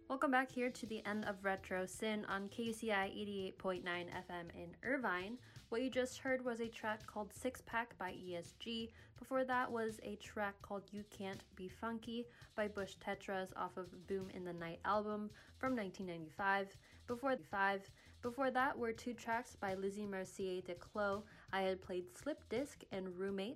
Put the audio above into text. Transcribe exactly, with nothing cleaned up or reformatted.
Welcome back here to the end of Retro Sin on K U C I eighty-eight point nine F M in Irvine. What you just heard was a track called Six Pack by E S G. Before that was a track called You Can't Be Funky by Bush Tetras off of Boom in the Night album from nineteen ninety-five. Before five, before that were two tracks by Lizzie Mercier de Clos. I had played Slip Disc and Roommate